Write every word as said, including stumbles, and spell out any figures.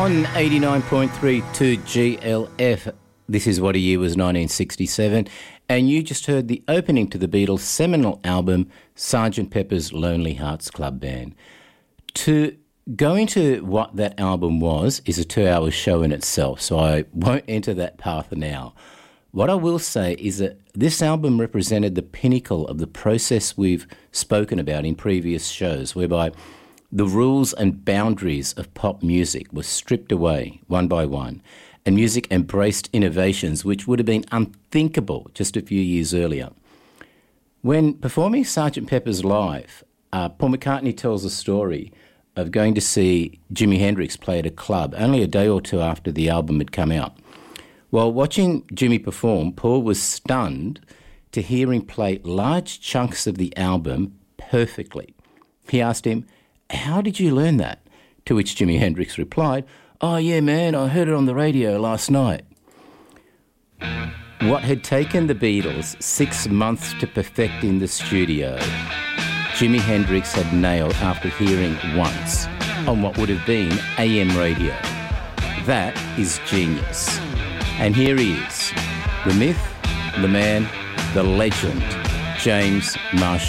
On eighty-nine point three to G L F, this is what a year was nineteen sixty-seven, and you just heard the opening to the Beatles' seminal album, Sergeant Pepper's Lonely Hearts Club Band. To go into what that album was is a two-hour show in itself, so I won't enter that path now. What I will say is that this album represented the pinnacle of the process we've spoken about in previous shows, whereby the rules and boundaries of pop music were stripped away one by one, and music embraced innovations which would have been unthinkable just a few years earlier. When performing Sergeant Pepper's live, uh, Paul McCartney tells a story of going to see Jimi Hendrix play at a club only a day or two after the album had come out. While watching Jimmy perform, Paul was stunned to hear him play large chunks of the album perfectly. He asked him, "How did you learn that?" To which Jimi Hendrix replied, "Oh yeah, man, I heard it on the radio last night." What had taken the Beatles six months to perfect in the studio, Jimi Hendrix had nailed after hearing once on what would have been A M radio. That is genius. And here he is, the myth, the man, the legend, James Marshall.